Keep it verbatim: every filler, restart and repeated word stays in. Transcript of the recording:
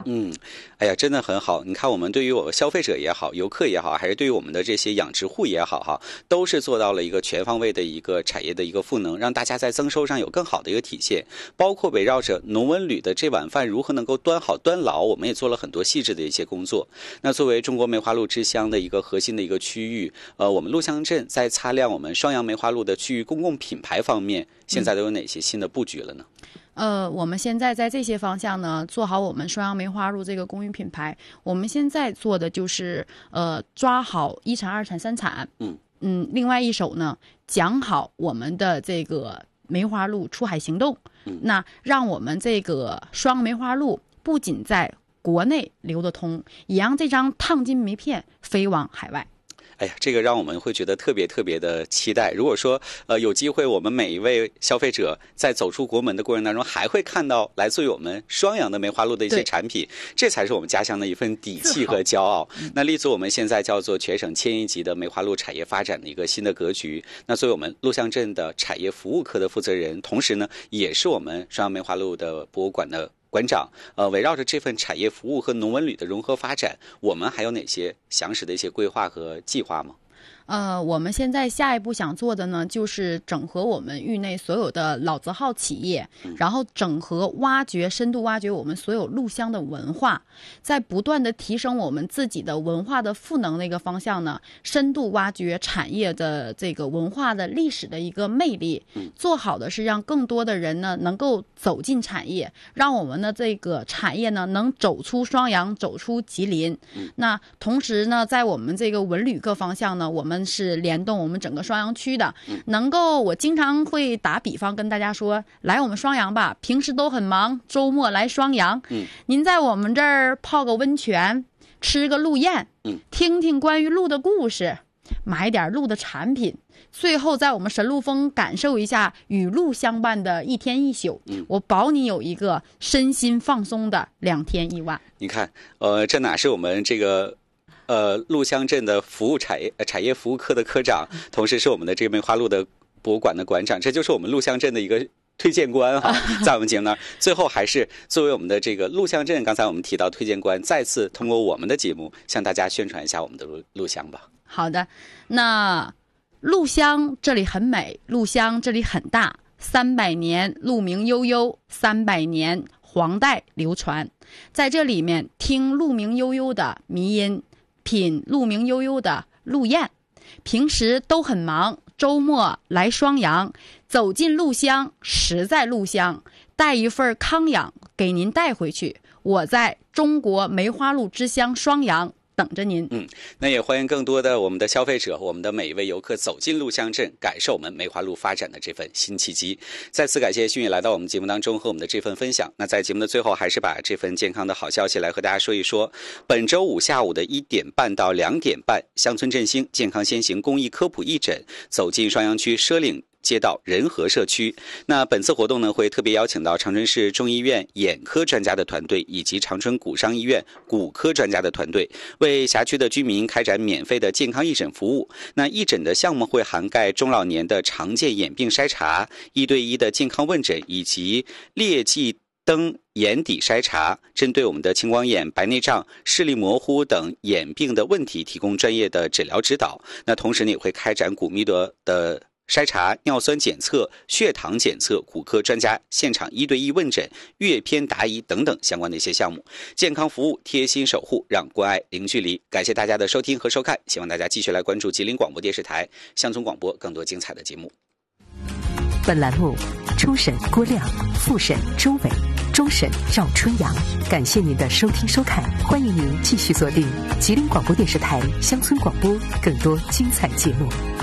嗯，哎呀，真的很好。你看，我们对于我们消费者也好，游客也好，还是对于我们的这些养殖户也好，哈，都是做到了一个全方位的一个产业的一个赋能，让大家在增收上有更好的一个体现。包括围绕着农文旅的这碗饭如何能够端好端牢，我们也做了很多细致的一些工作。那作为中国梅花鹿之乡的一个核心的一个区域，呃，我们陆乡镇在擦亮我们双阳梅花鹿的区域公共品牌方面，现在都有哪些新的布局了呢？ 呃，我们现在在这些方向呢，做好我们双阳梅花鹿这个公益品牌。我们现在做的就是呃，抓好一产、二产、三产。嗯嗯，另外一手呢，讲好我们的这个梅花鹿出海行动。嗯，那让我们这个双梅花鹿不仅在国内流得通，也让这张烫金梅片飞往海外。 哎呀，这个让我们会觉得特别特别的期待。如果说呃有机会，我们每一位消费者在走出国门的过程当中，还会看到来自于我们双阳的梅花鹿的一些产品，这才是我们家乡的一份底气和骄傲。那立足我们现在叫做全省千亿级的梅花鹿产业发展的一个新的格局。那作为我们陆乡镇的产业服务科的负责人，同时呢，也是我们双阳梅花鹿的博物馆的馆长，呃，围绕着这份产业服务和农文旅的融合发展，我们还有哪些详实的一些规划和计划吗？ 呃，我们现在下一步想做的呢，就是整合我们域内所有的老字号企业，然后整合挖掘、深度挖掘我们所有陆乡的文化，在不断的提升我们自己的文化的赋能的一个方向呢，深度挖掘产业的这个文化的历史的一个魅力，做好的是让更多的人呢能够走进产业，让我们的这个产业呢能走出双阳，走出吉林。那同时呢，在我们这个文旅各方向呢，我们是联动我们整个双阳区的，能够我经常会打比方跟大家说，来我们双阳吧，平时都很忙，周末来双阳，嗯，您在我们这儿泡个温泉，吃个鹿宴，嗯，听听关于鹿的故事，买点鹿的产品，最后在我们神鹿峰感受一下与鹿相伴的一天一宿，嗯，我保你有一个身心放松的两天一晚。 你看，呃，这哪是我们这个呃，陆乡镇的服务产业产业服务科的科长，同时是我们的这个梅花鹿的博物馆的馆长，这就是我们陆乡镇的一个推荐官哈，在我们节目那儿。最后还是作为我们的这个陆乡镇，刚才我们提到推荐官，再次通过我们的节目向大家宣传一下我们的陆陆乡吧。 好的，那陆乡这里很美，陆乡这里很大，三百年鹿鸣悠悠，三百年黄带流传，在这里面听鹿鸣悠悠的迷音，品鹿鸣悠悠的鹿宴，平时都很忙，周末来双阳，走进鹿乡，实在鹿乡，带一份康养给您带回去。我在中国梅花鹿之乡双阳等着您。 嗯，那也欢迎更多的我们的消费者，我们的每一位游客走进陆乡镇，感受我们梅花鹿发展的这份新契机。再次感谢迅宇来到我们节目当中和我们的这份分享。那在节目的最后，还是把这份健康的好消息来和大家说一说。本周五下午的一点半到两点半，乡村振兴健康先行公益科普义诊，走进双阳区奢岭街道仁和社区。那本次活动呢，会特别邀请到长春市中医院眼科专家的团队，以及长春骨伤医院骨科专家的团队，为辖区的居民开展免费的健康义诊服务。那义诊的项目会涵盖中老年的常见眼病筛查、一对一的健康问诊，以及裂迹灯眼底筛查，针对我们的青光眼、白内障、视力模糊等眼病的问题提供专业的诊疗指导。那同时呢，也会开展骨密度的筛查、尿酸检测、血糖检测、骨科专家现场一对一问诊、阅片答疑等等相关的一些项目。健康服务，贴心守护，让关爱零距离。感谢大家的收听和收看，希望大家继续来关注吉林广播电视台乡村广播更多精彩的节目。 本栏目初审郭亮，复审周伟，终审赵春阳。感谢您的收听收看，欢迎您继续锁定吉林广播电视台乡村广播更多精彩节目。